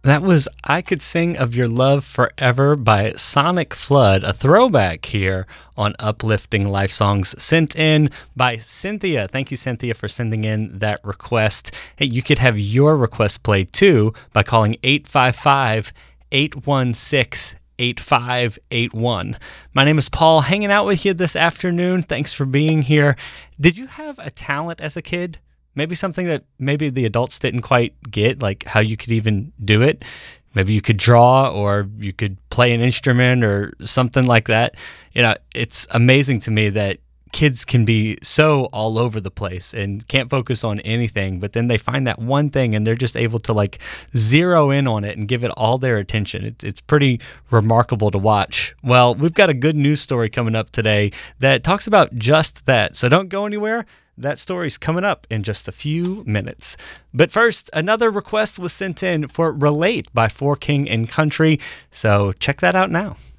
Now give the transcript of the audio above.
That was I Could Sing of Your Love Forever by Sonic Flood, a throwback here on Uplifting Life Songs, sent in by Cynthia. Thank you, Cynthia, for sending in that request. Hey, you could have your request played too by calling 855-816-8581. My name is Paul, hanging out with you this afternoon. Thanks for being here. Did you have a talent as a kid? Maybe something that maybe the adults didn't quite get, like how you could even do it. Maybe you could draw or you could play an instrument or something like that. It's amazing to me that kids can be so all over the place and can't focus on anything, but then they find that one thing and they're just able to like zero in on it and give it all their attention. It's pretty remarkable to watch. Well, we've got a good news story coming up today that talks about just that. So don't go anywhere. That story's coming up in just a few minutes. But first, another request was sent in for Relate by For King and Country. So check that out now.